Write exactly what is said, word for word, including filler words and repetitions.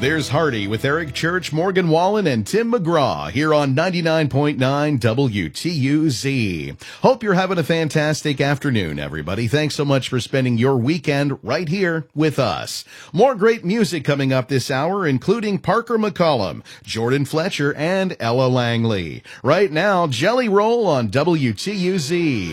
There's Hardy with Eric Church, Morgan Wallen, and Tim McGraw here on ninety-nine point nine W T U Z. Hope you're having a fantastic afternoon, everybody. Thanks so much for spending your weekend right here with us. More great music coming up this hour, including Parker McCollum, Jordan Fletcher, and Ella Langley. Right now, Jelly Roll on W T U Z.